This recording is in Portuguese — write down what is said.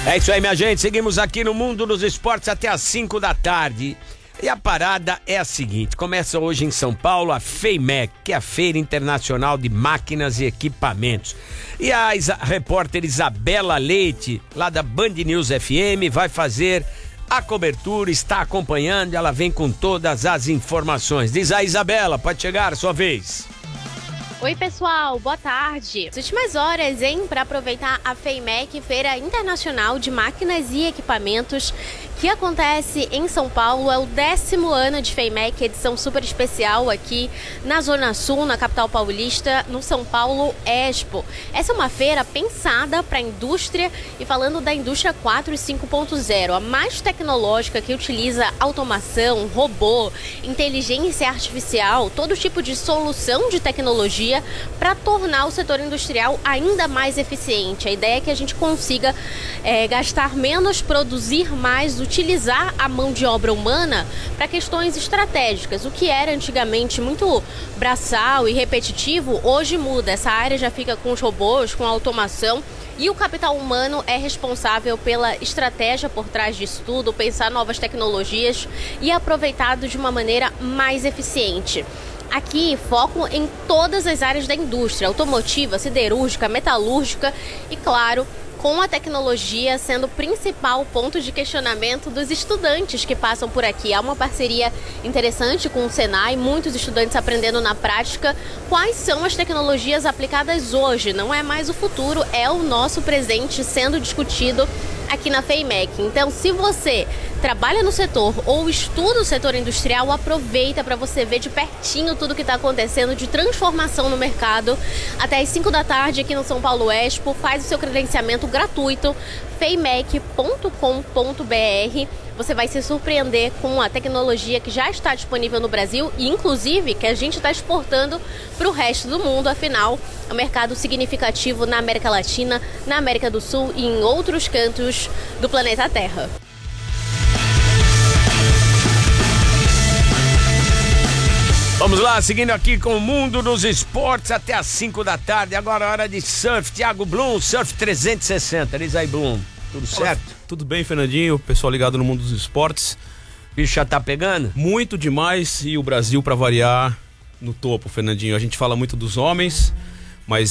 É isso aí, minha gente. Seguimos aqui no Mundo dos Esportes até às 5 da tarde. E a parada é a seguinte: começa hoje em São Paulo a FEIMEC, que é a Feira Internacional de Máquinas e Equipamentos. E a repórter Isabela Leite, lá da Band News FM, vai fazer a cobertura, está acompanhando, ela vem com todas as informações. Diz aí, Isabela, pode chegar a sua vez. Oi, pessoal, boa tarde. As últimas horas, hein, para aproveitar a FEIMEC, Feira Internacional de Máquinas e Equipamentos, que acontece em São Paulo. É o 10º ano de FEIMEC, edição super especial aqui na Zona Sul, na capital paulista, no São Paulo Expo. Essa é uma feira pensada para a indústria e falando da indústria 4 e 5.0, a mais tecnológica, que utiliza automação, robô, inteligência artificial, todo tipo de solução de tecnologia para tornar o setor industrial ainda mais eficiente. A ideia é que a gente consiga gastar menos, produzir mais, utilizar a mão de obra humana para questões estratégicas. O que era antigamente muito braçal e repetitivo, hoje muda. Essa área já fica com os robôs, com a automação, e o capital humano é responsável pela estratégia por trás disso tudo, pensar novas tecnologias e aproveitado de uma maneira mais eficiente. Aqui, foco em todas as áreas da indústria, automotiva, siderúrgica, metalúrgica e, claro, com a tecnologia sendo o principal ponto de questionamento dos estudantes que passam por aqui. Há uma parceria interessante com o Senai, muitos estudantes aprendendo na prática quais são as tecnologias aplicadas hoje. Não é mais o futuro, é o nosso presente sendo discutido aqui na FEIMEC. Então, se você trabalha no setor ou estuda o setor industrial, aproveita para você ver de pertinho tudo que está acontecendo de transformação no mercado. Até às 5 da tarde aqui no São Paulo Expo, faz o seu credenciamento gratuito, feimec.com.br. Você vai se surpreender com a tecnologia que já está disponível no Brasil e, inclusive, que a gente está exportando para o resto do mundo. Afinal, é um mercado significativo na América Latina, na América do Sul e em outros cantos do planeta Terra. Vamos lá, seguindo aqui com o Mundo dos Esportes até às 5 da tarde. Agora é hora de surf. Thiago Blum, Surf 360. Diz aí, Blum. Tudo certo? Tudo bem, Fernandinho? Pessoal ligado no Mundo dos Esportes. O bicho já tá pegando? Muito demais, e o Brasil, para variar, no topo, Fernandinho. A gente fala muito dos homens,